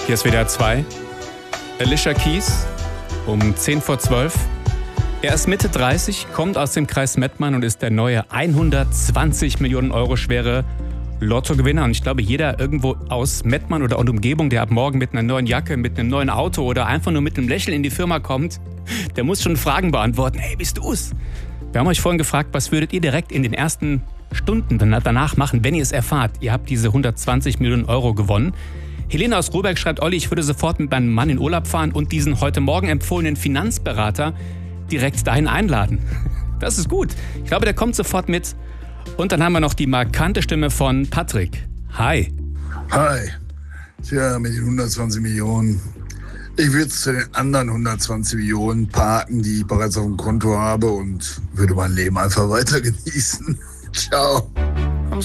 Hier ist WDR 2. Alicia Keys um 10 vor 12. Er ist Mitte 30, kommt aus dem Kreis Mettmann und ist der neue 120 Millionen Euro schwere Lottogewinner. Und ich glaube, jeder irgendwo aus Mettmann oder Umgebung, der ab morgen mit einer neuen Jacke, mit einem neuen Auto oder einfach nur mit einem Lächeln in die Firma kommt, der muss schon Fragen beantworten. Hey, bist du's? Wir haben euch vorhin gefragt, was würdet ihr direkt in den ersten Stunden danach machen, wenn ihr es erfahrt? Ihr habt diese 120 Millionen Euro gewonnen. Helene aus Rohberg schreibt, Olli, ich würde sofort mit meinem Mann in Urlaub fahren und diesen heute Morgen empfohlenen Finanzberater direkt dahin einladen. Das ist gut. Ich glaube, der kommt sofort mit. Und dann haben wir noch die markante Stimme von Patrick. Hi. Hi. Tja, mit den 120 Millionen. Ich würde es zu den anderen 120 Millionen parken, die ich bereits auf dem Konto habe und würde mein Leben einfach weiter genießen. Ciao.